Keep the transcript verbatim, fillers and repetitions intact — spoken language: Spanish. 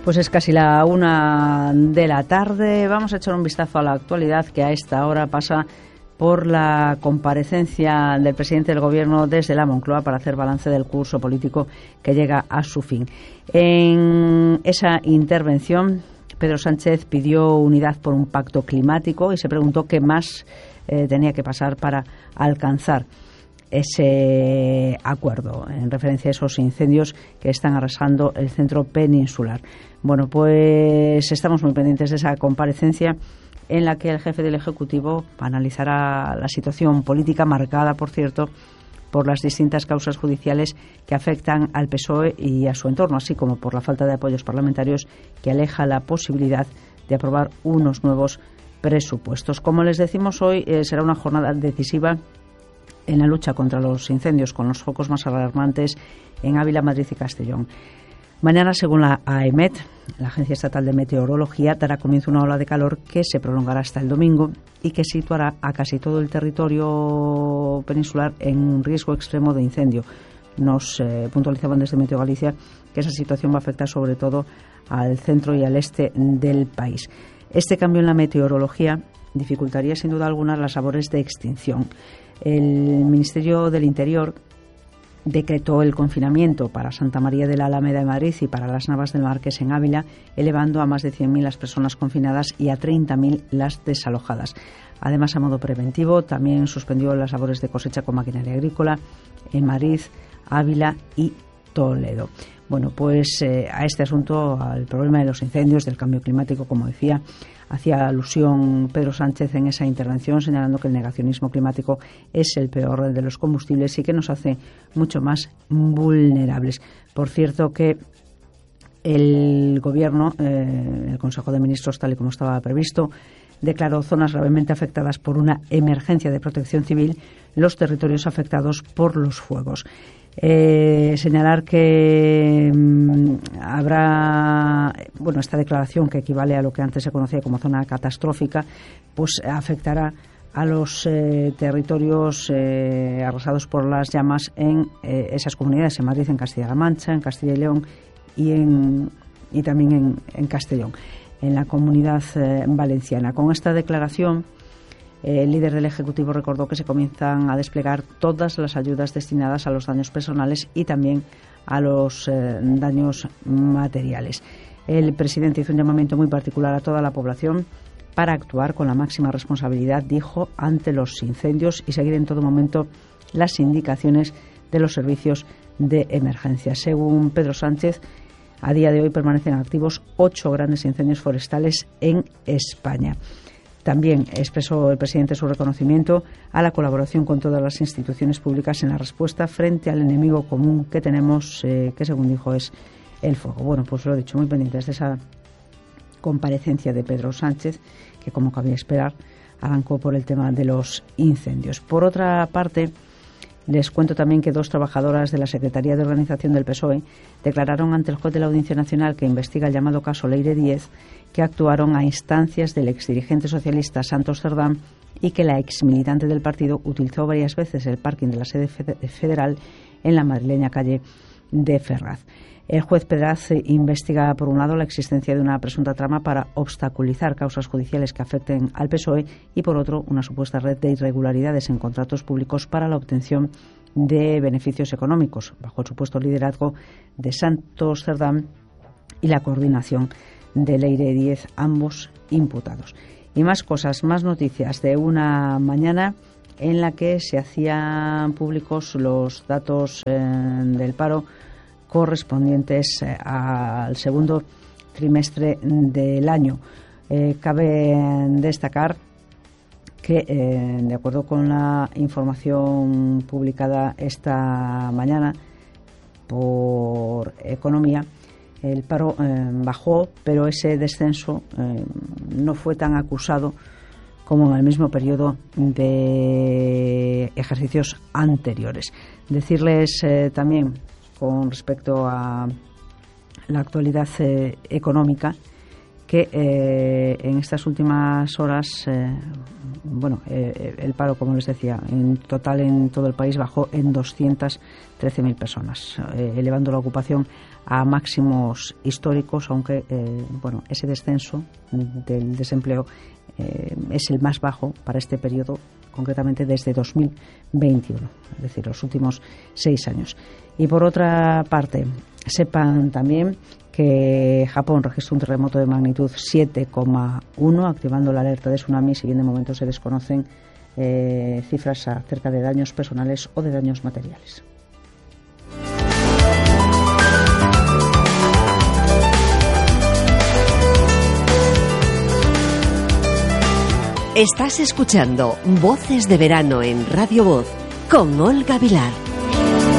Pues es casi la una de la tarde. Vamos a echar un vistazo a la actualidad, que a esta hora pasa por la comparecencia del presidente del Gobierno desde la Moncloa para hacer balance del curso político que llega a su fin. En esa intervención, Pedro Sánchez pidió unidad por un pacto climático y se preguntó qué más eh, tenía que pasar para alcanzar ese acuerdo, en referencia a esos incendios que están arrasando el centro peninsular. Bueno, pues estamos muy pendientes de esa comparecencia en la que el jefe del Ejecutivo analizará la situación política, marcada, por cierto, por las distintas causas judiciales que afectan al P S O E y a su entorno, así como por la falta de apoyos parlamentarios que aleja la posibilidad de aprobar unos nuevos presupuestos. Como les decimos, hoy eh, será una jornada decisiva en la lucha contra los incendios, con los focos más alarmantes en Ávila, Madrid y Castellón. Mañana, según la AEMET, la Agencia Estatal de Meteorología, dará comienzo una ola de calor que se prolongará hasta el domingo y que situará a casi todo el territorio peninsular en un riesgo extremo de incendio. Nos eh, puntualizaban desde Meteo Galicia que esa situación va a afectar sobre todo al centro y al este del país. Este cambio en la meteorología dificultaría sin duda alguna las labores de extinción. El Ministerio del Interior decretó el confinamiento para Santa María de la Alameda de Madrid y para las Navas del Marqués en Ávila, elevando a más de cien mil las personas confinadas y a treinta mil las desalojadas. Además, a modo preventivo, también suspendió las labores de cosecha con maquinaria agrícola en Madrid, Ávila y Toledo. Bueno, pues eh, a este asunto, al problema de los incendios, del cambio climático, como decía, hacía alusión Pedro Sánchez en esa intervención, señalando que el negacionismo climático es el peor de los combustibles y que nos hace mucho más vulnerables. Por cierto, que el Gobierno, eh, el Consejo de Ministros, tal y como estaba previsto, declaró zonas gravemente afectadas por una emergencia de protección civil los territorios afectados por los fuegos. Eh, señalar que mmm, habrá, bueno, esta declaración, que equivale a lo que antes se conocía como zona catastrófica, pues afectará a los eh, territorios eh, arrasados por las llamas en eh, esas comunidades, en Madrid, en Castilla-La Mancha, en Castilla y León y, en, y también en, en Castellón, en la Comunidad eh, Valenciana. Con esta declaración, el líder del Ejecutivo recordó que se comienzan a desplegar todas las ayudas destinadas a los daños personales y también a los eh, daños materiales. El presidente hizo un llamamiento muy particular a toda la población para actuar con la máxima responsabilidad, dijo, ante los incendios y seguir en todo momento las indicaciones de los servicios de emergencia. Según Pedro Sánchez, a día de hoy permanecen activos ocho grandes incendios forestales en España. También expresó el presidente su reconocimiento a la colaboración con todas las instituciones públicas en la respuesta frente al enemigo común que tenemos, eh, que según dijo es el fuego. Bueno, pues lo he dicho, muy pendientes de esa comparecencia de Pedro Sánchez, que como cabía esperar, arrancó por el tema de los incendios. Por otra parte, les cuento también que dos trabajadoras de la Secretaría de Organización del P S O E declararon ante el juez de la Audiencia Nacional que investiga el llamado caso Leire Díez que actuaron a instancias del exdirigente socialista Santos Cerdán y que la exmilitante del partido utilizó varias veces el parking de la sede federal en la madrileña calle de Ferraz. El juez Pedraz investiga, por un lado, la existencia de una presunta trama para obstaculizar causas judiciales que afecten al P S O E y, por otro, una supuesta red de irregularidades en contratos públicos para la obtención de beneficios económicos, bajo el supuesto liderazgo de Santos Cerdán y la coordinación de Leire Díez, ambos imputados. Y más cosas, más noticias de una mañana en la que se hacían públicos los datos eh, del paro correspondientes eh, al segundo trimestre del año. Eh, cabe destacar que, eh, de acuerdo con la información publicada esta mañana por Economía, el paro eh, bajó, pero ese descenso eh, no fue tan acusado como en el mismo periodo de ejercicios anteriores. Decirles eh, también, con respecto a la actualidad eh, económica, que eh, en estas últimas horas, eh, bueno, eh, el paro, como les decía, en total en todo el país bajó en doscientas trece mil personas, eh, elevando la ocupación a máximos históricos, aunque eh, bueno, ese descenso del desempleo eh, es el más bajo para este periodo, concretamente desde dos mil veintiuno, es decir, los últimos seis años. Y por otra parte, sepan también que Japón registró un terremoto de magnitud siete coma uno, activando la alerta de tsunami, si bien de momento se desconocen eh, cifras acerca de daños personales o de daños materiales. Estás escuchando Voces de Verano en Radio Voz con Olga Vilar.